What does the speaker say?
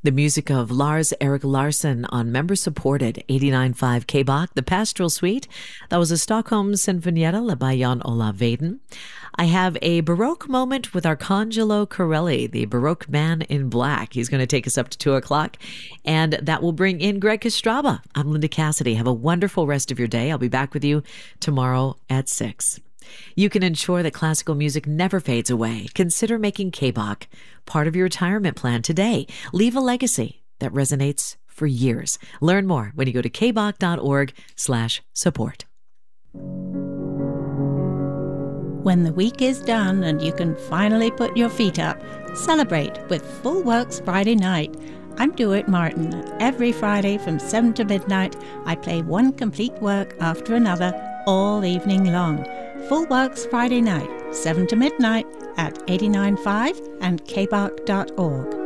The music of Lars Erik Larsson on member-supported 89.5 KBach, the Pastoral Suite. That was a Stockholm Sinfonietta led by Jan Olav Vaden. I have a Baroque moment with Arcangelo Corelli, the Baroque man in black. He's going to take us up to 2 o'clock, and that will bring in Greg Kostraba. I'm Linda Cassidy. Have a wonderful rest of your day. I'll be back with you tomorrow at 6. You can ensure that classical music never fades away. Consider making KBach part of your retirement plan today. Leave a legacy that resonates for years. Learn more when you go to kbach.org/support. When the week is done and you can finally put your feet up, celebrate with Full Works Friday night. I'm Dewitt Martin. Every Friday from 7 to midnight, I play one complete work after another all evening long. Full Works Friday night, 7 to midnight at 89.5 and kbach.org.